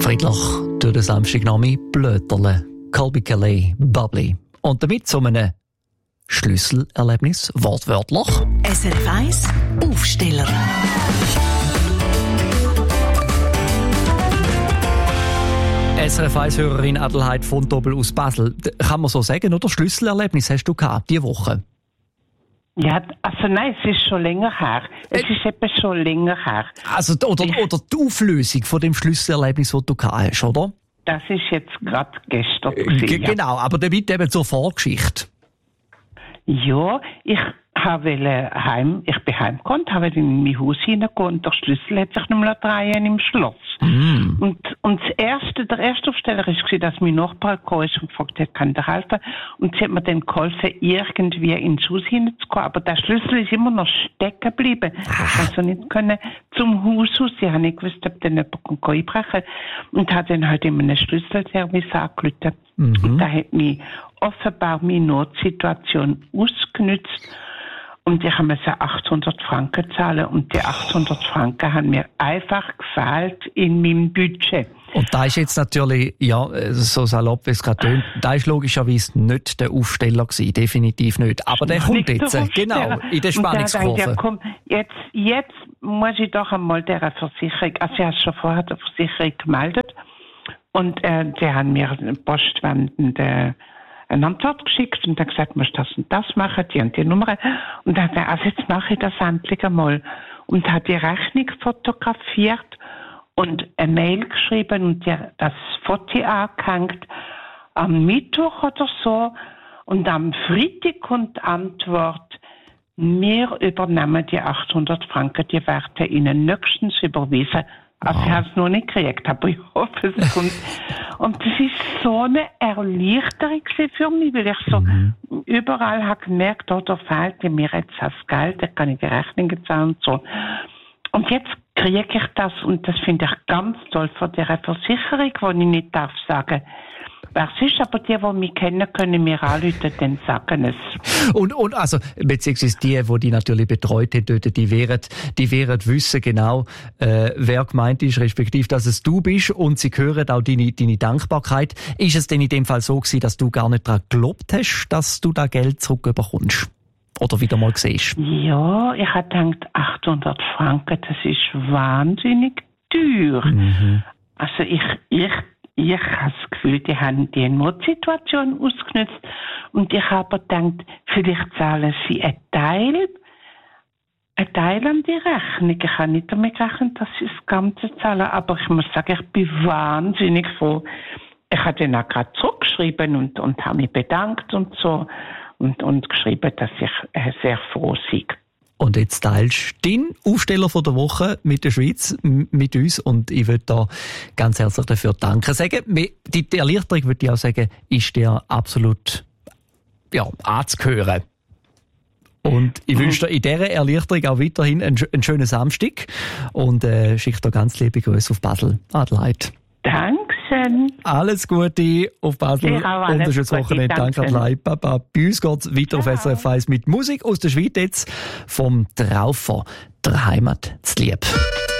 Friedlich durch den Samstagnachmittag Blöterle, Colby Calais, Bubbly. Und damit zu einem Schlüsselerlebnis, wortwörtlich. SRF 1 Aufsteller. SRF 1-Hörerin Adelheid von Doppel aus Basel. Kann man so sagen, oder? Schlüsselerlebnis hast du gehabt, diese Woche? Ja, also nein, es ist schon länger her. Es ist eben schon länger her. Also, oder die Auflösung von dem Schlüsselerlebnis, das du gehabt hast, oder? Das ist jetzt gerade gestern gewesen, ja. Genau, aber damit eben zur Vorgeschichte. Ja, ich bin heimgekommen, habe in mein Haus hineingehen und der Schlüssel hat sich nicht mehr drehen im Schloss. Mm. Und der erste Aufsteller war, dass mein Nachbar gekommen ist und gefragt hat, kann ich helfen? Und sie hat mir dann geholfen, irgendwie ins Haus hineinzugehen. Aber der Schlüssel ist immer noch stecken geblieben. Ich also nicht können zum Haus raus. Ich habe nicht gewusst, ob dann jemand einbrechen kann. Und habe dann halt in einem Schlüsselservice angerufen. Mhm. Und da hat mich offenbar meine Notsituation ausgenutzt. Und ich musste 800 Franken zahlen. Und die 800 Franken haben mir einfach gefehlt in meinem Budget. Und da ist jetzt natürlich, ja, so salopp wie es gerade tönt, da ist logischerweise nicht der Aufsteller gewesen, definitiv nicht. Aber der kommt jetzt, genau, in der Spannungskurve. Komm, jetzt muss ich doch einmal dieser Versicherung, also ich habe schon vorher der Versicherung gemeldet. Und die haben mir eine postwendende eine Antwort geschickt und dann gesagt, musst das und das machen, die und die Nummer. Und dann hat er, also jetzt mache ich das endlich einmal. Und hat die Rechnung fotografiert und eine Mail geschrieben und das Foto angehängt am Mittwoch oder so. Und am Freitag kommt die Antwort, wir übernehmen die 800 Franken, die werden Ihnen nächstens überwiesen. Also ich habe es noch nicht gekriegt, aber ich hoffe, es kommt. Und das ist so eine Erleichterung für mich, weil ich so überall habe gemerkt, da fehlt mir jetzt das Geld, da kann ich die Rechnungen zahlen und so. Und jetzt kriege ich das und das finde ich ganz toll von dieser Versicherung, wo ich nicht darf sagen, wer es ist, aber die mich kennen, können mir anrufen, dann sagen es. Und also, beziehungsweise die natürlich betreut haben dort, die werden wissen genau, wer gemeint ist, respektive, dass es du bist und sie hören auch deine Dankbarkeit. Ist es denn in dem Fall so gewesen, dass du gar nicht daran geglaubt hast, dass du da Geld zurückbekommst? Oder wieder mal siehst? Ja, ich habe gedacht, 800 Franken, das ist wahnsinnig teuer. Mhm. Also ich habe das Gefühl, die haben die Notsituation ausgenutzt und ich habe gedacht, vielleicht zahlen sie einen Teil an die Rechnung. Ich habe nicht damit gerechnet, dass sie das Ganze zahlen, aber ich muss sagen, ich bin wahnsinnig froh. Ich habe dann auch gerade zurückgeschrieben und habe mich bedankt und so und geschrieben, dass ich sehr froh sei. Und jetzt teilst du deinen Aufsteller von der Woche mit der Schweiz, mit uns. Und ich würde da ganz herzlich dafür danken. Die Erleichterung, würde ich auch sagen, ist dir absolut anzuhören. Und ich wünsche dir in dieser Erleichterung auch weiterhin einen schönen Samstag. Und schicke dir ganz liebe Grüße auf Basel. Adelheid. Dankeschön. Alles Gute auf Basel und ein schönes Wochenende. Danke, Adelheid. Baba. Bei uns geht es weiter auf SRF 1 mit Musik aus der Schweiz jetzt vom Traufer, der Heimat zu lieb.